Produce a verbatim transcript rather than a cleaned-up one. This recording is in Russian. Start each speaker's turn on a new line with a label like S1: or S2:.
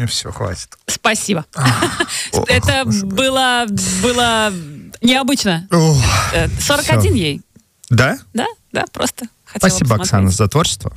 S1: Мне все, хватит.
S2: Спасибо. Это было было необычно. сорок один ей.
S1: Да?
S2: Да, да, просто хотела
S1: Спасибо,
S2: посмотреть.
S1: Оксана, за творчество.